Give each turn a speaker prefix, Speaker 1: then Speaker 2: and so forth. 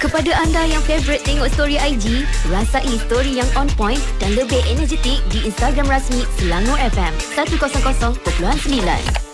Speaker 1: Kepada anda yang favourite tengok story IG, rasai story yang on point dan lebih energetik di Instagram rasmi Selangor FM 100.9.